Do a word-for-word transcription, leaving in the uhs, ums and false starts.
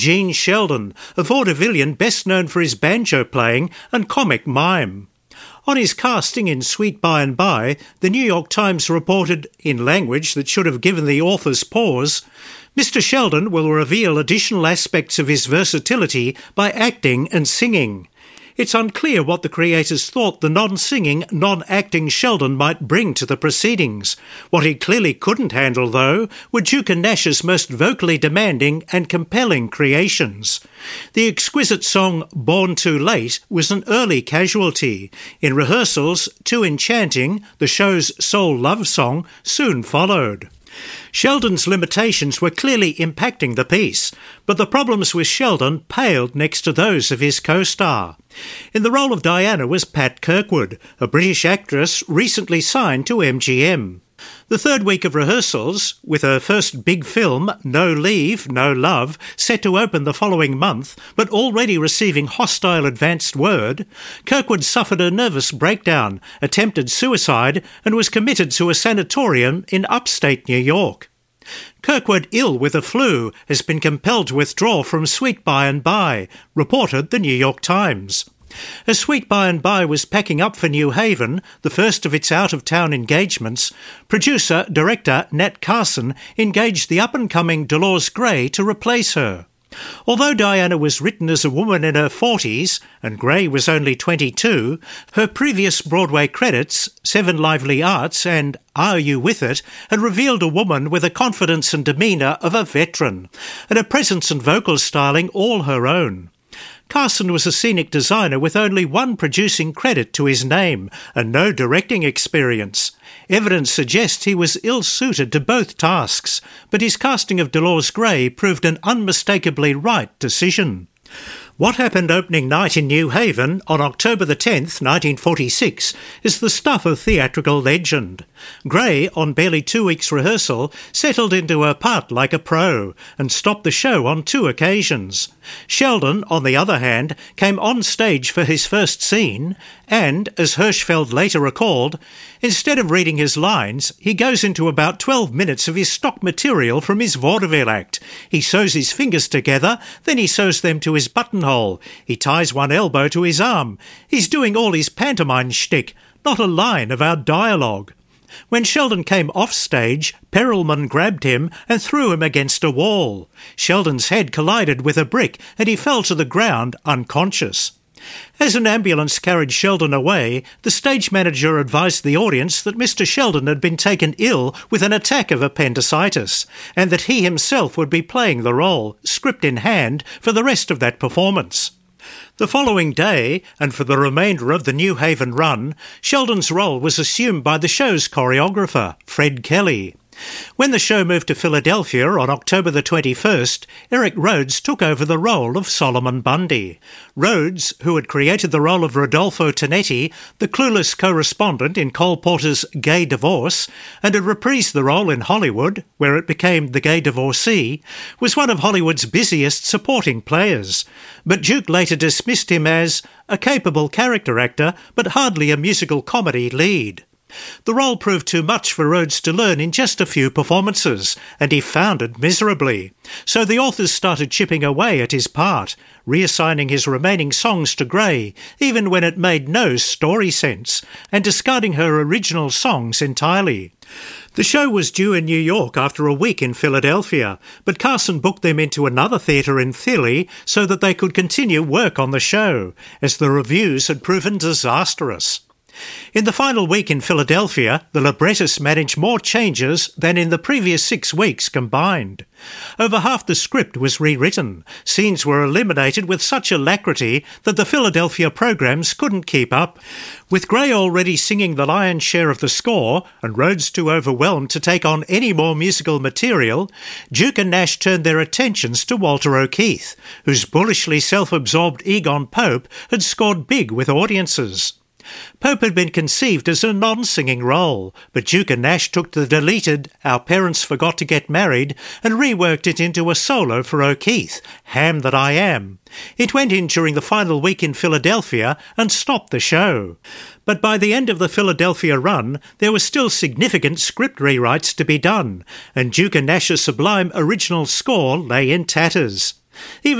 Gene Sheldon, a vaudevillian best known for his banjo playing and comic mime. On his casting in Sweet By and By, the New York Times reported, in language that should have given the authors pause, Mister Sheldon will reveal additional aspects of his versatility by acting and singing. It's unclear what the creators thought the non-singing, non-acting Sheldon might bring to the proceedings. What he clearly couldn't handle, though, were Duke and Nash's most vocally demanding and compelling creations. The exquisite song Born Too Late was an early casualty. In rehearsals, Too Enchanting, the show's sole love song, soon followed. Sheldon's limitations were clearly impacting the piece, but the problems with Sheldon paled next to those of his co-star. In the role of Diana was Pat Kirkwood, a British actress recently signed to M G M. The third week of rehearsals, with her first big film, No Leave, No Love, set to open the following month, but already receiving hostile advanced word, Kirkwood suffered a nervous breakdown, attempted suicide, and was committed to a sanatorium in upstate New York. Kirkwood, ill with a flu, has been compelled to withdraw from Sweet By and By, reported the New York Times. As Sweet By and By was packing up for New Haven, the first of its out-of-town engagements, producer-director Nat Carson engaged the up-and-coming Dolores Gray to replace her. Although Diana was written as a woman in her forties and Gray was only twenty-two, her previous Broadway credits, Seven Lively Arts and Are You With It, had revealed a woman with a confidence and demeanour of a veteran, and a presence and vocal styling all her own. Carson was a scenic designer with only one producing credit to his name and no directing experience. Evidence suggests he was ill-suited to both tasks, but his casting of Dolores Gray proved an unmistakably right decision. What happened opening night in New Haven on October the tenth, nineteen forty-six, is the stuff of theatrical legend. Gray, on barely two weeks' rehearsal, settled into her part like a pro and stopped the show on two occasions. Sheldon, on the other hand, came on stage for his first scene and, as Hirschfeld later recalled, instead of reading his lines, he goes into about twelve minutes of his stock material from his vaudeville act. He sews his fingers together, then he sews them to his buttonhole. He ties one elbow to his arm. He's doing all his pantomime shtick, not a line of our dialogue. When Sheldon came off stage, Perelman grabbed him and threw him against a wall. Sheldon's head collided with a brick and he fell to the ground unconscious. As an ambulance carried Sheldon away, the stage manager advised the audience that Mister Sheldon had been taken ill with an attack of appendicitis, and that he himself would be playing the role, script in hand, for the rest of that performance. The following day, and for the remainder of the New Haven run, Sheldon's role was assumed by the show's choreographer, Fred Kelly. When the show moved to Philadelphia on October the twenty-first, Eric Rhodes took over the role of Solomon Bundy. Rhodes, who had created the role of Rodolfo Tonetti, the clueless correspondent in Cole Porter's Gay Divorce, and had reprised the role in Hollywood, where it became The Gay Divorcee, was one of Hollywood's busiest supporting players. But Duke later dismissed him as a capable character actor, but hardly a musical comedy lead. The role proved too much for Rhodes to learn in just a few performances, and he foundered miserably. So the authors started chipping away at his part, reassigning his remaining songs to Gray, even when it made no story sense, and discarding her original songs entirely. The show was due in New York after a week in Philadelphia, but Carson booked them into another theatre in Philly so that they could continue work on the show, as the reviews had proven disastrous. In the final week in Philadelphia, the librettists managed more changes than in the previous six weeks combined. Over half the script was rewritten. Scenes were eliminated with such alacrity that the Philadelphia programs couldn't keep up. With Gray already singing the lion's share of the score, and Rhodes too overwhelmed to take on any more musical material, Duke and Nash turned their attentions to Walter O'Keefe, whose bullishly self-absorbed Egon Pope had scored big with audiences. Pope had been conceived as a non-singing role, but Duke and Nash took the deleted Our Parents Forgot to Get Married and reworked it into a solo for O'Keefe, Ham That I Am. It went in during the final week in Philadelphia and stopped the show. But by the end of the Philadelphia run, there were still significant script rewrites to be done, and Duke and Nash's sublime original score lay in tatters. Even